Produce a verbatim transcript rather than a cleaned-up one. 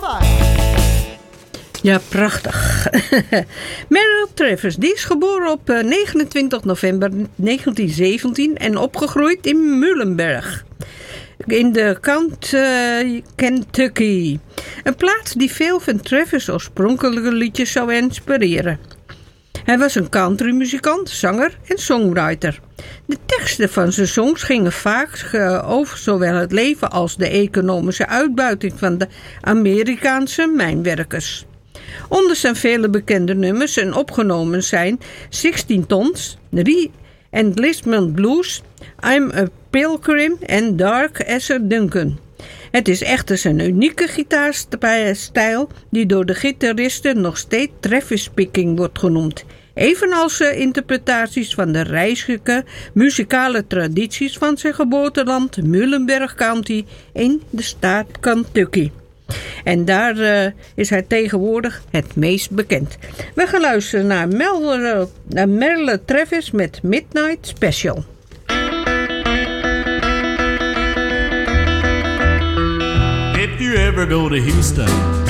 Ja, prachtig. Merle Travis, die is geboren op uh, negenentwintig november negentien zeventien en opgegroeid in Muhlenberg. In de Kant uh, Kentucky. Een plaats die veel van Travis' oorspronkelijke liedjes zou inspireren. Hij was een countrymuzikant, zanger en songwriter. De teksten van zijn songs gingen vaak uh, over zowel het leven als de economische uitbuiting van de Amerikaanse mijnwerkers. Onder zijn vele bekende nummers en opgenomen zijn sixteen Tons, Re-Enlistment Blues, I'm a Pilgrim en Dark as a Duncan. Het is echter zijn unieke gitaarstijl die door de gitaristen nog steeds Travis Picking wordt genoemd. Evenals uh, interpretaties van de rijke muzikale tradities van zijn geboorteland Muhlenberg County in de staat Kentucky. En daar uh, is hij tegenwoordig het meest bekend. We gaan luisteren naar Merle, naar Merle Travis met Midnight Special. If you ever go to Houston,